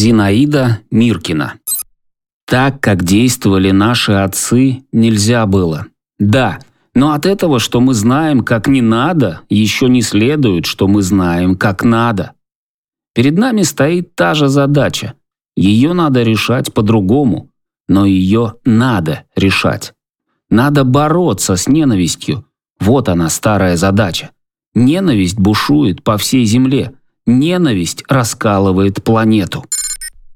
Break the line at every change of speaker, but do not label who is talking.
Зинаида Миркина. Так, как действовали наши отцы, нельзя было. Да, но от этого, что мы знаем, как не надо, еще не следует, что мы знаем, как надо. Перед нами стоит та же задача. Ее надо решать по-другому, но ее надо решать. Надо бороться с ненавистью. Вот она, старая задача. Ненависть бушует по всей земле. Ненависть раскалывает планету.